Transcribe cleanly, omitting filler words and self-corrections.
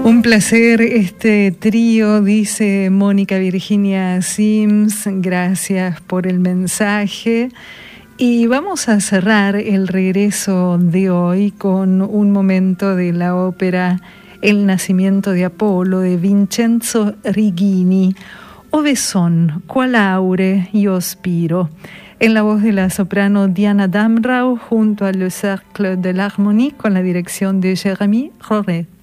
Un placer este trío, dice Mónica Virginia Sims, gracias por el mensaje. Y vamos a cerrar el regreso de hoy con un momento de la ópera El nacimiento de Apolo de Vincenzo Righini, Ove son, qual aure io spiro, en la voz de la soprano Diana Damrau junto a Le Cercle de l'Harmonie con la dirección de Jérémy Roré.